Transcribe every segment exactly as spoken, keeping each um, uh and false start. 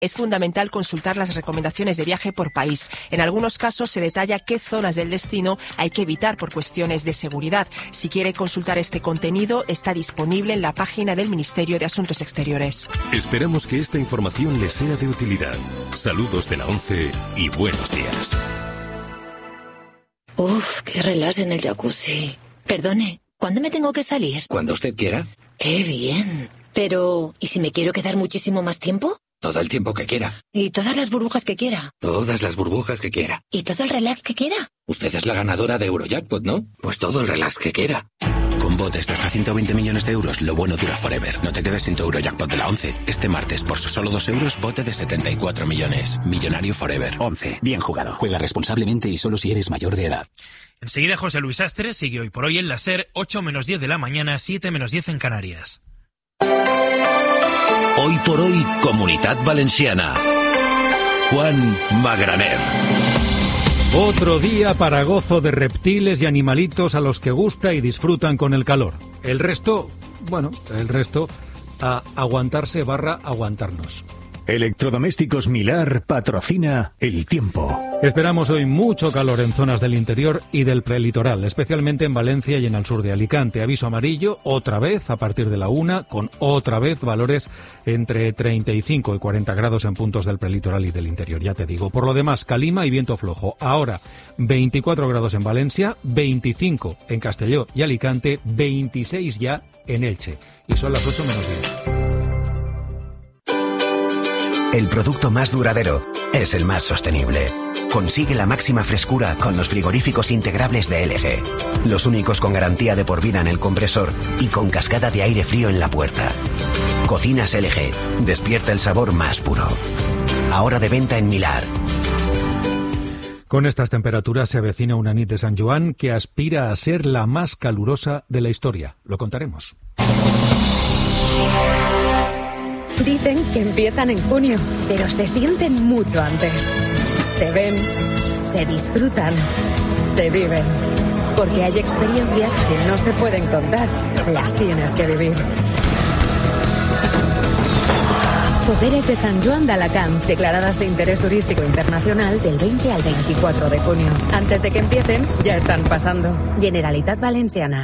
Es fundamental consultar las recomendaciones de viaje por país. En algunos casos se detalla qué zonas del destino hay que evitar por cuestiones de seguridad. Si quiere consultar este contenido, está disponible en la página del Ministerio de Asuntos Exteriores. Esperamos que esta información les sea de utilidad. Saludos de la ONCE y buenos días. Uf, qué relax en el jacuzzi. Perdone, ¿cuándo me tengo que salir? Cuando usted quiera. ¡Qué bien! Pero, ¿y si me quiero quedar muchísimo más tiempo? Todo el tiempo que quiera. ¿Y todas las burbujas que quiera? Todas las burbujas que quiera. ¿Y todo el relax que quiera? Usted es la ganadora de Eurojackpot, ¿no? Pues todo el relax que quiera. Con botes de hasta ciento veinte millones de euros, lo bueno dura forever. No te quedes sin tu Eurojackpot de la ONCE. Este martes, por solo dos euros, bote de setenta y cuatro millones. Millonario forever. ONCE. Bien jugado. Juega responsablemente y solo si eres mayor de edad. Enseguida José Luis Astre sigue hoy por hoy en la SER, ocho menos diez de la mañana, siete menos diez en Canarias. Hoy por hoy, Comunitat Valenciana. Juan Magraner. Otro día para gozo de reptiles y animalitos a los que gusta y disfrutan con el calor. El resto, bueno, el resto a aguantarse barra aguantarnos. Electrodomésticos Milar patrocina El Tiempo. Esperamos hoy mucho calor en zonas del interior y del prelitoral, especialmente en Valencia y en el sur de Alicante. Aviso amarillo otra vez a partir de la una, con otra vez valores entre treinta y cinco y cuarenta grados en puntos del prelitoral y del interior, ya te digo. Por lo demás, calima y viento flojo. Ahora, veinticuatro grados en Valencia, veinticinco en Castelló y Alicante, veintiséis ya en Elche. Y son las ocho menos diez. El producto más duradero es el más sostenible. Consigue la máxima frescura con los frigoríficos integrables de L G. Los únicos con garantía de por vida en el compresor y con cascada de aire frío en la puerta. Cocinas L G. Despierta el sabor más puro. Ahora de venta en Milar. Con estas temperaturas se avecina una nit de San Joan que aspira a ser la más calurosa de la historia. Lo contaremos. Dicen que empiezan en junio, pero se sienten mucho antes. Se ven, se disfrutan, se viven. Porque hay experiencias que no se pueden contar, las tienes que vivir. Poderes de San Joan de Alacant, declaradas de interés turístico internacional del veinte al veinticuatro de junio. Antes de que empiecen, ya están pasando. Generalitat Valenciana.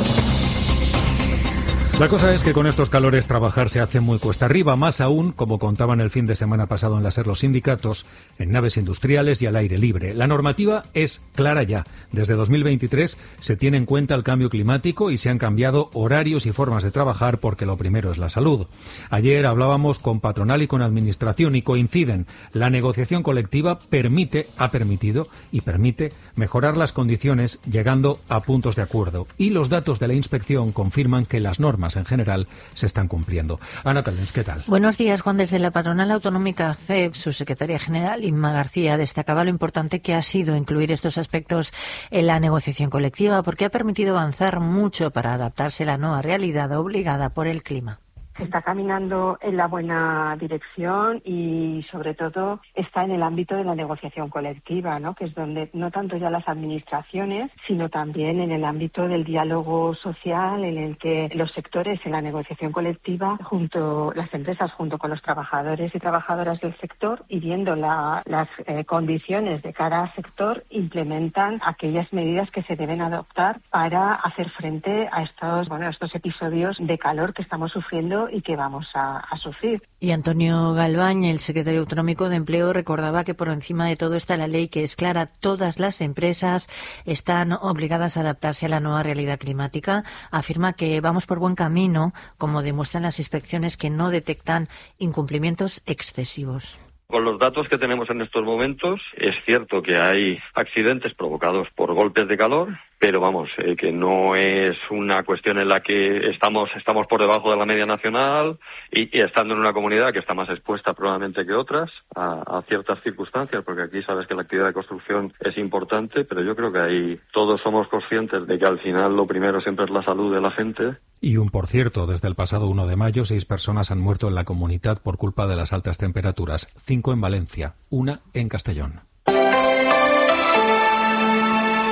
La cosa es que con estos calores trabajar se hace muy cuesta arriba, más aún, como contaban el fin de semana pasado en la SER los sindicatos, en naves industriales y al aire libre. La normativa es clara ya. Desde dos mil veintitrés se tiene en cuenta el cambio climático y se han cambiado horarios y formas de trabajar porque lo primero es la salud. Ayer hablábamos con patronal y con administración y coinciden. La negociación colectiva permite, ha permitido y permite mejorar las condiciones llegando a puntos de acuerdo. Y los datos de la inspección confirman que las normas en general se están cumpliendo. Ana Talens, ¿qué tal? Buenos días, Juan. Desde la patronal autonómica C E P, su secretaria general, Inma García, destacaba lo importante que ha sido incluir estos aspectos en la negociación colectiva, porque ha permitido avanzar mucho para adaptarse a la nueva realidad obligada por el clima. Está caminando en la buena dirección y, sobre todo, está en el ámbito de la negociación colectiva, ¿no? Que es donde no tanto ya las administraciones, sino también en el ámbito del diálogo social, en el que los sectores en la negociación colectiva, junto las empresas, junto con los trabajadores y trabajadoras del sector, y viendo la, las eh, condiciones de cada sector, implementan aquellas medidas que se deben adoptar para hacer frente a estos, bueno, a estos episodios de calor que estamos sufriendo y que vamos a, a sufrir. Y Antonio Galván, el secretario autonómico de Empleo, recordaba que por encima de todo está la ley, que es clara. Todas las empresas están obligadas a adaptarse a la nueva realidad climática. Afirma que vamos por buen camino, como demuestran las inspecciones que no detectan incumplimientos excesivos. Con los datos que tenemos en estos momentos, es cierto que hay accidentes provocados por golpes de calor, pero vamos, eh, que no es una cuestión en la que estamos estamos por debajo de la media nacional y, y estando en una comunidad que está más expuesta probablemente que otras a, a ciertas circunstancias, porque aquí sabes que la actividad de construcción es importante, pero yo creo que ahí todos somos conscientes de que al final lo primero siempre es la salud de la gente. Y un por cierto, desde el pasado uno de mayo, seis personas han muerto en la comunidad por culpa de las altas temperaturas, cinco en Valencia, una en Castellón.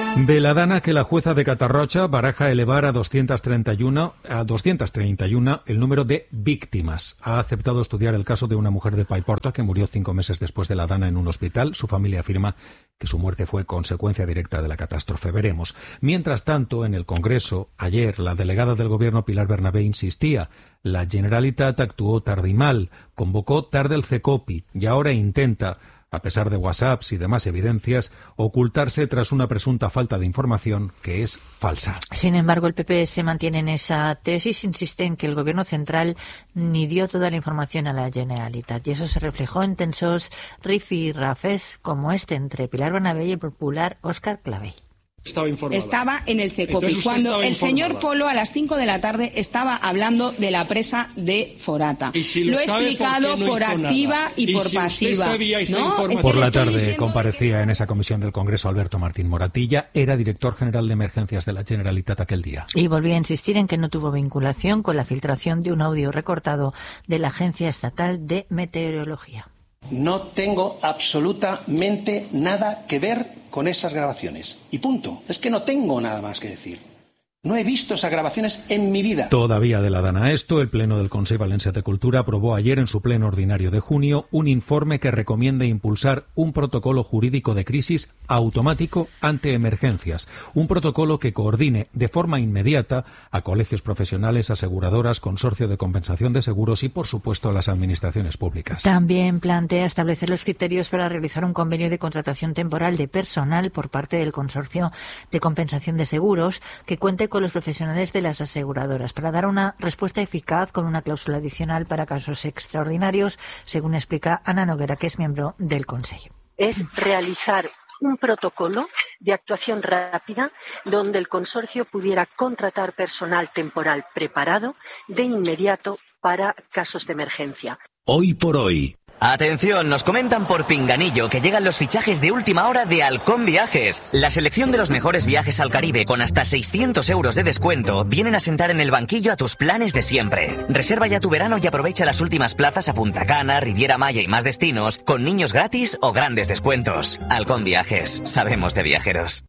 De la dana que la jueza de Catarroja baraja elevar a doscientos treinta y uno, a doscientos treinta y uno el número de víctimas. Ha aceptado estudiar el caso de una mujer de Paiporta que murió cinco meses después de la dana en un hospital. Su familia afirma que su muerte fue consecuencia directa de la catástrofe. Veremos. Mientras tanto, en el Congreso, ayer, la delegada del Gobierno, Pilar Bernabé, insistía. La Generalitat actuó tarde y mal, convocó tarde el CECOPI y ahora intenta, a pesar de WhatsApps y demás evidencias, ocultarse tras una presunta falta de información que es falsa. Sin embargo, el P P se mantiene en esa tesis, insiste en que el Gobierno central ni dio toda la información a la Generalitat, y eso se reflejó en tensos rifirrafes como este entre Pilar Bernabé y el popular Óscar Clavell. Estaba informada. Estaba en el CECOPI cuando el señor Polo a las cinco de la tarde estaba hablando de la presa de Forata. Y si lo, lo he explicado por, no por activa nada. y, y por si pasiva. ¿No? Por la tarde comparecía en esa comisión del Congreso Alberto Martín Moratilla, era director general de emergencias de la Generalitat aquel día. Y volvía a insistir en que no tuvo vinculación con la filtración de un audio recortado de la Agencia Estatal de Meteorología. No tengo absolutamente nada que ver con esas grabaciones. Y punto. Es que no tengo nada más que decir. No he visto esas grabaciones en mi vida. Todavía de la dana a esto, el Pleno del Consejo Valencià de Cultura aprobó ayer en su pleno ordinario de junio un informe que recomienda impulsar un protocolo jurídico de crisis automático ante emergencias. Un protocolo que coordine de forma inmediata a colegios profesionales, aseguradoras, consorcio de compensación de seguros y, por supuesto, a las administraciones públicas. También plantea establecer los criterios para realizar un convenio de contratación temporal de personal por parte del consorcio de compensación de seguros que cuente con los profesionales de las aseguradoras para dar una respuesta eficaz con una cláusula adicional para casos extraordinarios, según explica Ana Noguera, que es miembro del Consejo. Es realizar un protocolo de actuación rápida donde el consorcio pudiera contratar personal temporal preparado de inmediato para casos de emergencia. Hoy por hoy. Atención, nos comentan por Pinganillo que llegan los fichajes de última hora de Halcón Viajes. La selección de los mejores viajes al Caribe con hasta seiscientos euros de descuento vienen a sentar en el banquillo a tus planes de siempre. Reserva ya tu verano y aprovecha las últimas plazas a Punta Cana, Riviera Maya y más destinos con niños gratis o grandes descuentos. Halcón Viajes, sabemos de viajeros.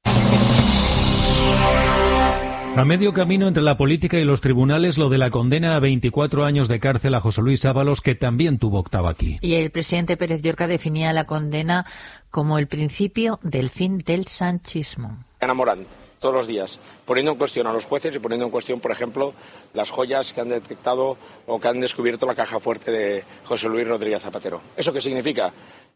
A medio camino entre la política y los tribunales, lo de la condena a veinticuatro años de cárcel a José Luis Ábalos, que también tuvo octava aquí. Y el presidente Pérez Llorca definía la condena como el principio del fin del sanchismo. Enamoran todos los días, poniendo en cuestión a los jueces y poniendo en cuestión, por ejemplo, las joyas que han detectado o que han descubierto la caja fuerte de José Luis Rodríguez Zapatero. ¿Eso qué significa?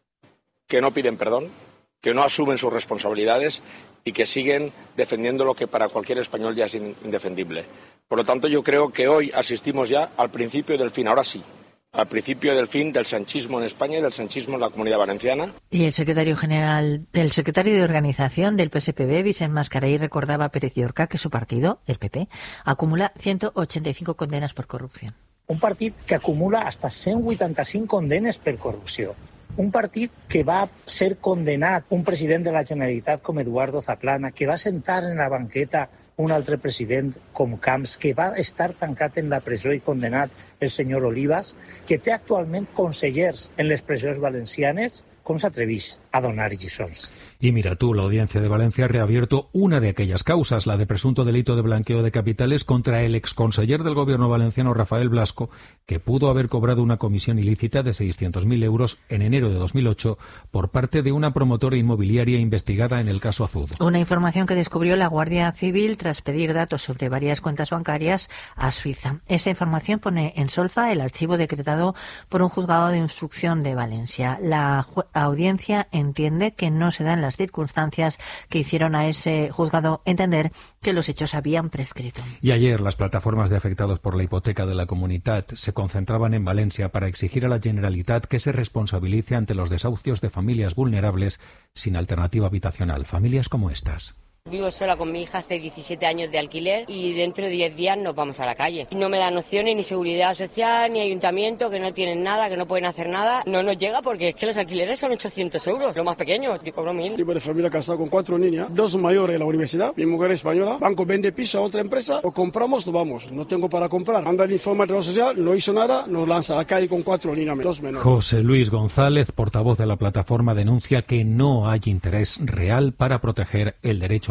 Que no piden perdón, que no asumen sus responsabilidades y que siguen defendiendo lo que para cualquier español ya es indefendible. Por lo tanto, yo creo que hoy asistimos ya al principio del fin, ahora sí, al principio del fin del sanchismo en España y del sanchismo en la Comunidad Valenciana. Y el secretario general, el secretario de organización del P S P B, Vicent Mascarell, recordaba a Pérez Llorca que su partido, el P P, acumula ciento ochenta y cinco condenas por corrupción. Un partit que acumula hasta cent vuitanta-cinc condenes per corrupció. Un partit que va ser condenat un president de la Generalitat com Eduardo Zaplana, que va sentar en la banqueta un altre president com Camps, que va estar tancat en la presó i condenat el senyor Olivas, que té actualment consellers en les presons valencianes. ¿Cómo se atrevís a donar lliçons? Y mira tú, la Audiencia de Valencia ha reabierto una de aquellas causas, la de presunto delito de blanqueo de capitales contra el exconseller del gobierno valenciano Rafael Blasco, que pudo haber cobrado una comisión ilícita de seiscientos mil euros en enero de dos mil ocho por parte de una promotora inmobiliaria investigada en el caso Azud. Una información que descubrió la Guardia Civil tras pedir datos sobre varias cuentas bancarias a Suiza. Esa información pone en solfa el archivo decretado por un juzgado de instrucción de Valencia. La audiencia entiende que no se dan las circunstancias que hicieron a ese juzgado entender que los hechos habían prescrito. Y ayer las plataformas de afectados por la hipoteca de la Comunitat se concentraban en Valencia para exigir a la Generalitat que se responsabilice ante los desahucios de familias vulnerables sin alternativa habitacional, familias como estas. Vivo sola con mi hija hace diecisiete años de alquiler y dentro de diez días nos vamos a la calle. No me dan opciones ni seguridad social ni ayuntamiento, que no tienen nada, que no pueden hacer nada. No nos llega porque es que los alquileres son ochocientos euros, lo más pequeño, yo cobro mil. Tipo de familia casada con cuatro niñas, dos mayores en la universidad, mi mujer es española, banco vende piso a otra empresa, o compramos o vamos, no tengo para comprar. Anda el informe de trabajo social, no hizo nada, nos lanza a la calle con cuatro niñas, dos menores. José Luis González, portavoz de la plataforma, denuncia que no hay interés real para proteger el derecho a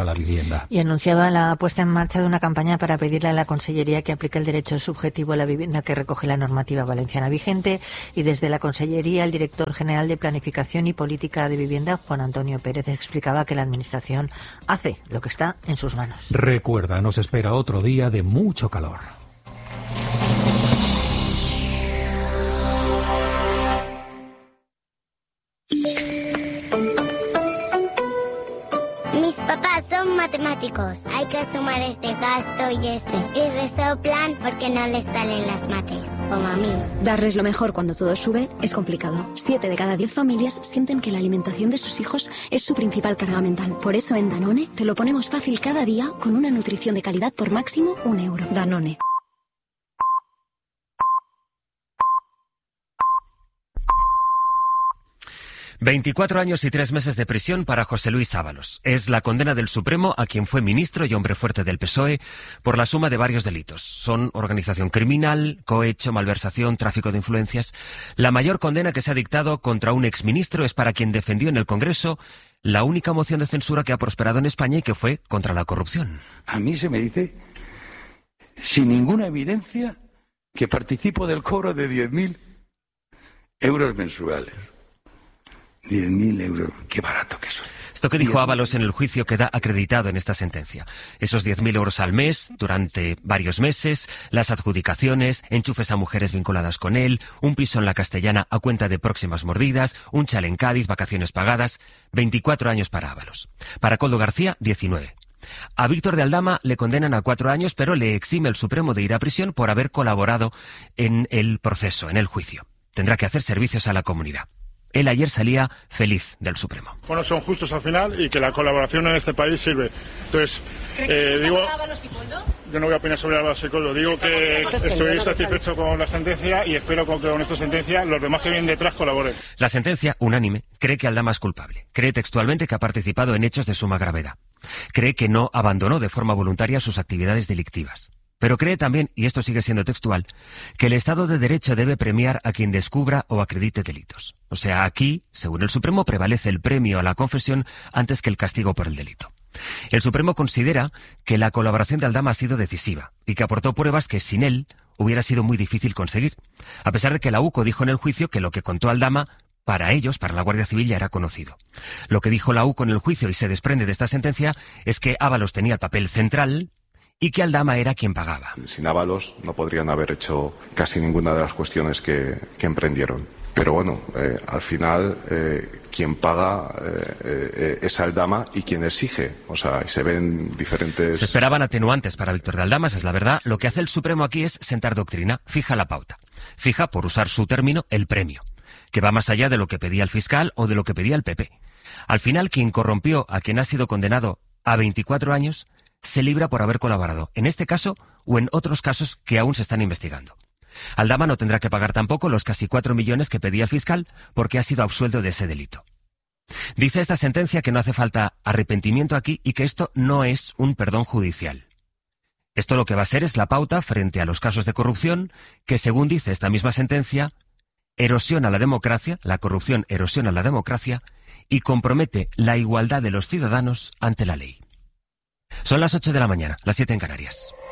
a la vivienda. Y anunciaba la puesta en marcha de una campaña para pedirle a la Consellería que aplique el derecho subjetivo a la vivienda que recoge la normativa valenciana vigente, y desde la Consellería el director general de Planificación y Política de Vivienda, Juan Antonio Pérez, explicaba que la Administración hace lo que está en sus manos. Recuerda, nos espera otro día de mucho calor. Mis papás son matemáticos. Hay que sumar este gasto y este. Y resoplan porque no les salen las mates, como a mí. Darles lo mejor cuando todo sube es complicado. Siete de cada diez familias sienten que la alimentación de sus hijos es su principal carga mental. Por eso en Danone te lo ponemos fácil cada día con una nutrición de calidad por máximo un euro. Danone. veinticuatro años y tres meses de prisión para José Luis Ábalos. Es la condena del Supremo a quien fue ministro y hombre fuerte del P S O E por la suma de varios delitos. Son organización criminal, cohecho, malversación, tráfico de influencias. La mayor condena que se ha dictado contra un exministro es para quien defendió en el Congreso la única moción de censura que ha prosperado en España y que fue contra la corrupción. A mí se me dice, sin ninguna evidencia, que participo del cobro de diez mil euros mensuales. diez mil euros, qué barato que soy. Esto que dijo Ábalos en el juicio queda acreditado en esta sentencia. Esos diez mil euros al mes, durante varios meses, las adjudicaciones, enchufes a mujeres vinculadas con él, un piso en la Castellana a cuenta de próximas mordidas, un chale en Cádiz, vacaciones pagadas. veinticuatro años para Ábalos. Para Coldo García, diecinueve. A Víctor de Aldama le condenan a cuatro años, pero le exime el Supremo de ir a prisión por haber colaborado en el proceso, en el juicio. Tendrá que hacer servicios a la comunidad. Él ayer salía feliz del Supremo. Bueno, son justos al final y que la colaboración en este país sirve. Entonces, eh, digo, yo no voy a opinar sobre Ábalos y Coldo. Digo que estoy satisfecho con la sentencia y espero que con esta sentencia los demás que vienen detrás colaboren. La sentencia, unánime, cree que Aldama es culpable. Cree textualmente que ha participado en hechos de suma gravedad. Cree que no abandonó de forma voluntaria sus actividades delictivas. Pero cree también, y esto sigue siendo textual, que el Estado de Derecho debe premiar a quien descubra o acredite delitos. O sea, aquí, según el Supremo, prevalece el premio a la confesión antes que el castigo por el delito. El Supremo considera que la colaboración de Aldama ha sido decisiva y que aportó pruebas que sin él hubiera sido muy difícil conseguir, a pesar de que la U C O dijo en el juicio que lo que contó Aldama para ellos, para la Guardia Civil, ya era conocido. Lo que dijo la U C O en el juicio y se desprende de esta sentencia es que Ábalos tenía el papel central y que Aldama era quien pagaba. Sin Ábalos no podrían haber hecho casi ninguna de las cuestiones que, que emprendieron. Pero bueno, eh, al final eh, quien paga eh, eh, es Aldama y quien exige. O sea, se ven diferentes... Se esperaban atenuantes para Víctor de Aldama, esa es la verdad. Lo que hace el Supremo aquí es sentar doctrina, fija la pauta. Fija, por usar su término, el premio, que va más allá de lo que pedía el fiscal o de lo que pedía el P P. Al final, quien corrompió a quien ha sido condenado a veinticuatro años... se libra por haber colaborado, en este caso o en otros casos que aún se están investigando. Aldama no tendrá que pagar tampoco los casi cuatro millones que pedía el fiscal porque ha sido absuelto de ese delito. Dice esta sentencia que no hace falta arrepentimiento aquí y que esto no es un perdón judicial. Esto lo que va a ser es la pauta frente a los casos de corrupción que, según dice esta misma sentencia, erosiona la democracia, la corrupción erosiona la democracia y compromete la igualdad de los ciudadanos ante la ley. Son las ocho de la mañana, las siete en Canarias.